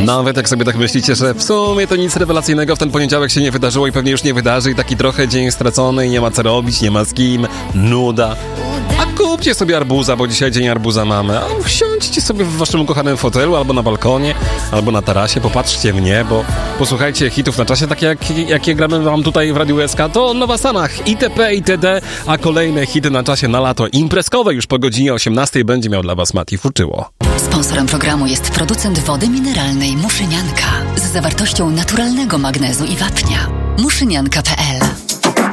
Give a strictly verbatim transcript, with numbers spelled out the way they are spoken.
Nawet jak sobie tak myślicie, że w sumie to nic rewelacyjnego w ten poniedziałek się nie wydarzyło i pewnie już nie wydarzy i taki trochę dzień stracony i nie ma co robić, nie ma z kim, nuda. A kupcie sobie arbuza, bo dzisiaj dzień arbuza mamy. A usiądźcie sobie w waszym ukochanym fotelu, albo na balkonie, albo na tarasie, popatrzcie w niebo, posłuchajcie hitów na czasie, takie jak, jakie gramy wam tutaj w Radiu S K, to Nowa Sanach, itp., itd., a kolejne hity na czasie na lato imprezkowe już po godzinie osiemnastej będzie miał dla was Mati Fuczyło. Sponsorem programu jest producent wody mineralnej Muszynianka z zawartością naturalnego magnezu i wapnia. muszynianka kropka p l